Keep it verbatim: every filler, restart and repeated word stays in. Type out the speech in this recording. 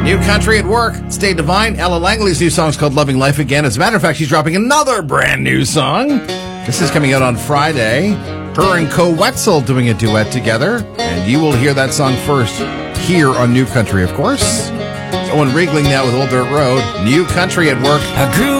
New Country at Work. Stay Divine. Ella Langley's new song's called Loving Life Again. As a matter of fact, she's dropping another brand new song. This is coming out on Friday. Her and Co Wetzel doing a duet together. And you will hear that song first here on New Country, of course. Owen Riegling now with Old Dirt Road. New Country at Work. I grew